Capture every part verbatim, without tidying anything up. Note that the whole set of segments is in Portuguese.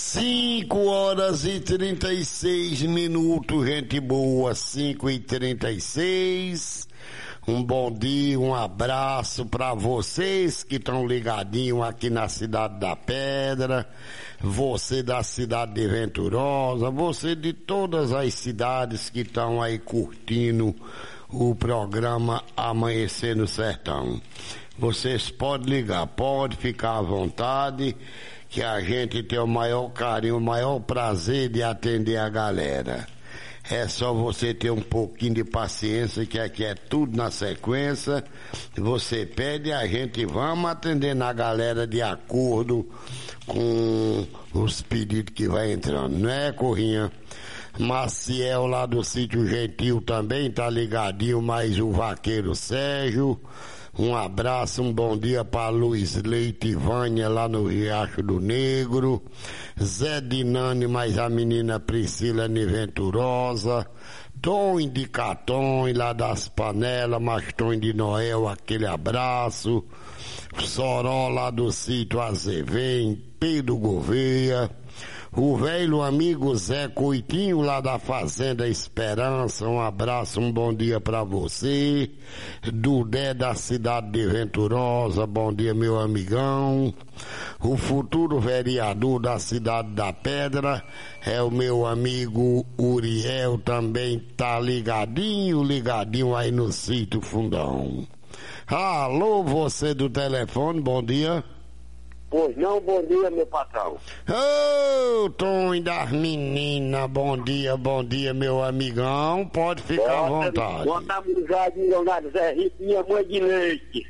Cinco horas e trinta e seis minutos, gente boa, cinco e trinta e seis. Um bom dia, um abraço para vocês que estão ligadinhos aqui na Cidade da Pedra, você da cidade de Venturosa, você de todas as cidades que estão aí curtindo o programa Amanhecer no Sertão. Vocês podem ligar, pode ficar à vontade, que a gente tem o maior carinho, o maior prazer de atender a galera. É só você ter um pouquinho de paciência, que aqui é tudo na sequência. Você pede e a gente vamos atendendo a galera de acordo com os pedidos que vai entrando, não é, Corrinha? Maciel lá do Sítio Gentil também tá ligadinho, mais o Vaqueiro Sérgio. Um abraço, um bom dia para Luiz Leite e Vânia lá no Riacho do Negro, Zé Dinani, mais a menina Priscila Niventurosa, Tom de Caton lá das Panelas, Maston de Noel, aquele abraço, Soró lá do Sítio Azevém, Pedro Gouveia, o velho amigo Zé Coitinho lá da Fazenda Esperança, um abraço, um bom dia pra você. Dudé da cidade de Venturosa, bom dia meu amigão. O futuro vereador da cidade da Pedra é o meu amigo Uriel, também tá ligadinho, ligadinho aí no Sítio Fundão. Alô, você do telefone, bom dia. Pois não, bom dia, meu patrão. Ô, oh, Tom das meninas, bom dia, bom dia, meu amigão. Pode ficar à vontade. Bota a amizade, Leonardo Zé Rico, minha mãe de leite.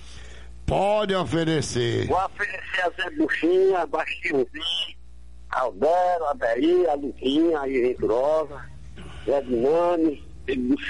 Pode oferecer. Vou oferecer a Zé Buchinha, a Bastilzinho, Albero, a Beri, a Luquinha, a Venturosa, Zé Dinami,